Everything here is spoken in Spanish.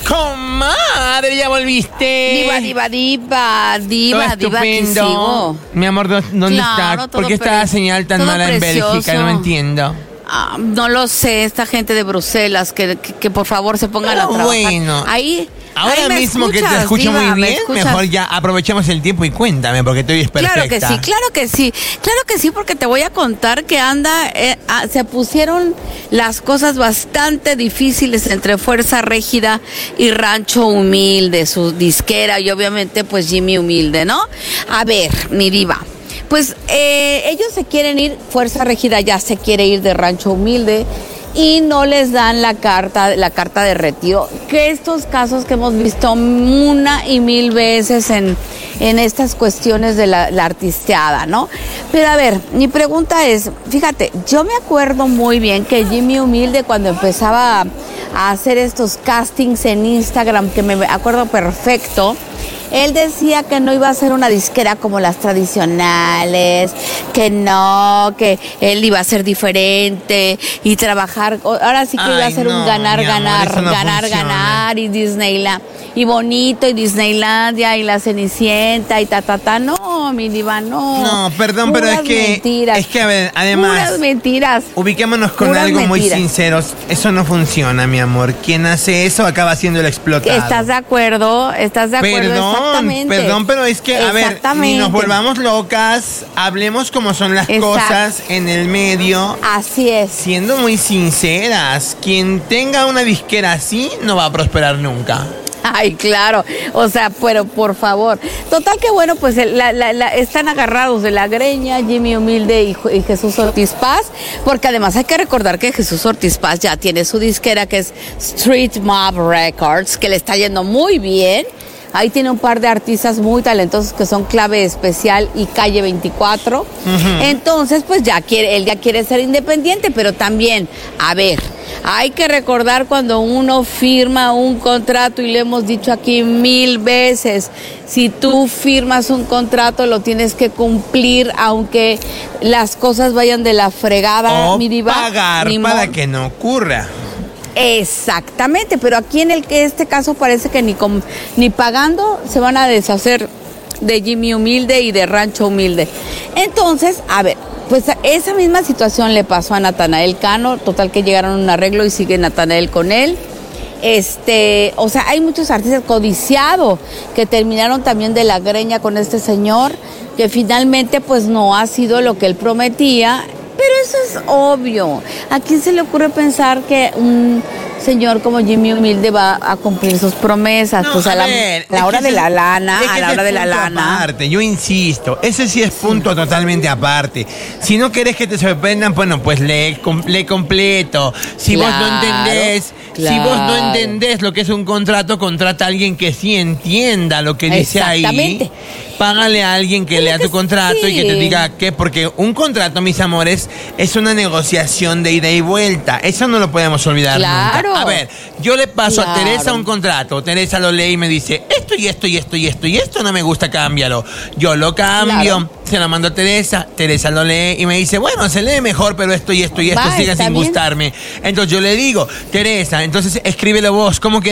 Comadre, ¿ya volviste? Diva, aquí sigo. Mi amor, ¿dónde Claro, estás? ¿Por qué está la señal tan mala precioso. en Bélgica? No entiendo. No lo sé, esta gente de Bruselas, que por favor se pongan a trabajar. Bueno. Ahora me mismo que te escuchas, escucho Diva, muy ¿me bien, escuchas? mejor ya aprovechemos el tiempo y cuéntame, porque tú eres perfecta. Claro que sí, porque te voy a contar que se pusieron las cosas bastante difíciles entre Fuerza Régida y Rancho Humilde, su disquera, y obviamente pues Jimmy Humilde, ¿no? A ver, mi diva. Pues ellos se quieren ir, Fuerza Régida ya se quiere ir de Rancho Humilde y no les dan la carta de retiro. Que estos casos que hemos visto una y mil veces en estas cuestiones de la artisteada, ¿no? Pero a ver, mi pregunta es, fíjate, yo me acuerdo muy bien que Jimmy Humilde cuando empezaba a hacer estos castings en Instagram, que me acuerdo perfecto, él decía que no iba a ser una disquera como las tradicionales, que no, que él iba a ser diferente y trabajar, ahora sí que iba a ser un ganar y Disneyland, y bonito, y Disneylandia, y la Cenicienta, y no, mi diva, no. No, perdón, pero es que, a ver, además, puras mentiras. Ubiquémonos con Puras algo muy mentiras. sinceros, eso no funciona, mi amor. Quien hace eso acaba siendo el explotado. ¿Estás de acuerdo? Exactamente. Perdón, pero es que, a ver, ni nos volvamos locas, hablemos como son las cosas en el medio. Así es. Siendo muy sinceras, quien tenga una disquera así no va a prosperar nunca. Ay, claro, o sea, pero por favor. Total que bueno, pues están agarrados de la greña Jimmy Humilde y Jesús Ortiz Paz, porque además hay que recordar que Jesús Ortiz Paz ya tiene su disquera que es Street Mob Records, que le está yendo muy bien. Ahí tiene un par de artistas muy talentosos que son Clave Especial y Calle 24. Uh-huh. Entonces, pues él ya quiere ser independiente, pero también, a ver, hay que recordar cuando uno firma un contrato, y lo hemos dicho aquí 1000 veces, si tú firmas un contrato lo tienes que cumplir, aunque las cosas vayan de la fregada, mi diva. Pagar para que no ocurra. Exactamente, pero aquí en este caso parece que ni pagando se van a deshacer de Jimmy Humilde y de Rancho Humilde. Entonces, a ver, pues esa misma situación le pasó a Natanael Cano, total que llegaron a un arreglo y sigue Natanael con él. O sea, hay muchos artistas codiciados que terminaron también de la greña con este señor, que finalmente pues no ha sido lo que él prometía. Pero eso es obvio. ¿A quién se le ocurre pensar que un señor como Jimmy Humilde va a cumplir sus promesas? No, pues a la hora de la lana, a la hora de la lana. Aparte, yo insisto, ese sí es punto totalmente aparte. Si no querés que te sorprendan, bueno, pues lee completo. Si vos no entendés lo que es un contrato, contrata a alguien que sí entienda lo que dice ahí. Págale a alguien que lea tu contrato y que te diga qué, porque un contrato, mis amores, es una negociación de ida y vuelta. Eso no lo podemos olvidar nunca. A ver, yo le paso a Teresa un contrato, Teresa lo lee y me dice, esto y esto y esto y esto y esto no me gusta, cámbialo. Yo lo cambio, se lo mando a Teresa, Teresa lo lee y me dice, bueno, se lee mejor, pero esto y esto y esto sigue sin gustarme. Entonces yo le digo, Teresa, entonces escríbelo vos, ¿cómo que